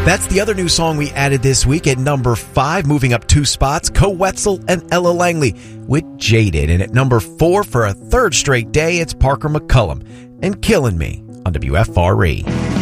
That's the other new song we added this week at number 5, moving up 2 spots, Co Wetzel and Ella Langley with Jaded. And at number 4 for a third straight day, it's Parker McCullum and Killing Me on WFRE.